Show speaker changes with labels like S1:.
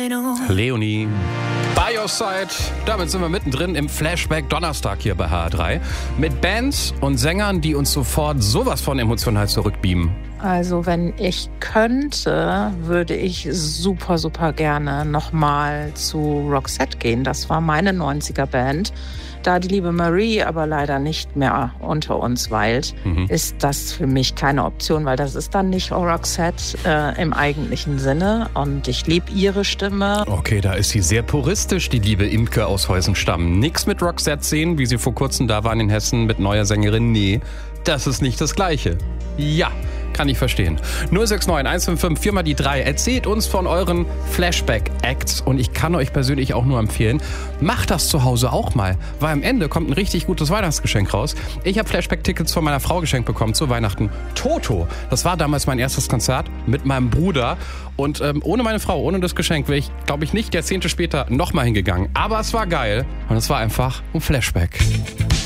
S1: Leonie. By Your Side. Damit sind wir mittendrin im Flashback Donnerstag hier bei HR3. Mit Bands und Sängern, die uns sofort sowas von emotional zurückbeamen.
S2: Also wenn ich könnte, würde ich super, super gerne nochmal zu Roxette gehen. Das war meine 90er-Band. Da die liebe Marie aber leider nicht mehr unter uns weilt, ist das für mich keine Option, weil das ist dann nicht Roxette im eigentlichen Sinne. Und ich liebe ihre Stimme.
S1: Okay, da ist sie sehr puristisch, die liebe Imke aus Heusenstamm. Nix mit Roxette sehen, wie sie vor kurzem da waren in Hessen mit neuer Sängerin. Nee, das ist nicht das Gleiche. Ja, kann ich verstehen. 069 155 4 mal die 3. Erzählt uns von euren Flashback-Acts und ich kann euch persönlich auch nur empfehlen, macht das zu Hause auch mal, weil am Ende kommt ein richtig gutes Weihnachtsgeschenk raus. Ich habe Flashback-Tickets von meiner Frau geschenkt bekommen zu Weihnachten. Toto, das war damals mein erstes Konzert mit meinem Bruder und ohne meine Frau, ohne das Geschenk wäre ich, glaube ich, nicht Jahrzehnte später nochmal hingegangen. Aber es war geil und es war einfach ein Flashback.